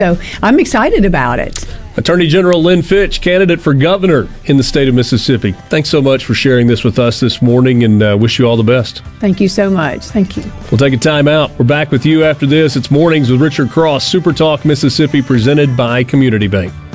So I'm excited about it. Attorney General Lynn Fitch, candidate for governor in the state of Mississippi. Thanks so much for sharing this with us this morning, and wish you all the best. Thank you so much. Thank you. We'll take a time out. We're back with you after this. It's Mornings with Richard Cross, Super Talk Mississippi, presented by Community Bank.